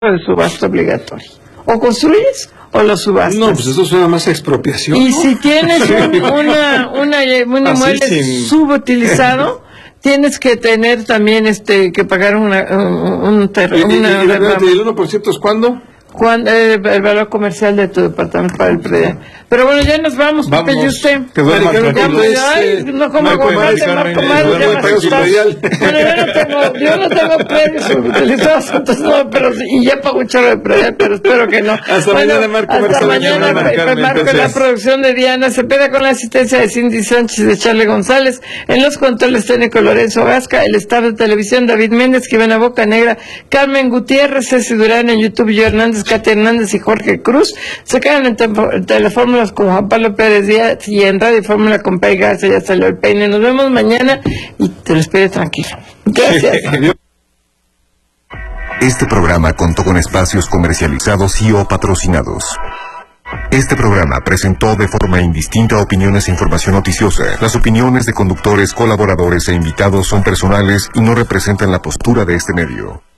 de subasta obligatorio. O construyes o lo subastas. No, pues eso suena más a expropiación. Y ¿no? si tienes un inmueble subutilizado, tienes que tener también que pagar un terreno. ¿Y el 1% es cuándo? El valor comercial de tu departamento para el predial. Pero bueno, ya nos vamos, Pepe y usted. Que duerma tranquilo. No como aguacate, Marco Mario, ya me asustó. Bueno, yo no tengo predios utilizados, entonces no, pero y ya pago un chorro de predial, pero espero que no. Hasta mañana, Marco. Hasta mañana, Marco, en la producción de Diana Cepeda, con la asistencia de Cindy Sánchez y de Charlie González, en los controles técnicos Lorenzo Gasca, el staff de televisión David Méndez, Jimena Boca Negra, Carmen Gutiérrez, Ceci Durán en YouTube, yo Hernández, Katia Hernández y Jorge Cruz. Se quedan en Telefórmulas con Juan Pablo Pérez Díaz y en Radio Fórmula con Pei Garza. Ya salió el peine. Nos vemos mañana y te lo espero tranquilo. Gracias. Este programa contó con espacios comercializados y o patrocinados. Este programa presentó de forma indistinta opiniones e información noticiosa. Las opiniones de conductores, colaboradores e invitados son personales y no representan la postura de este medio.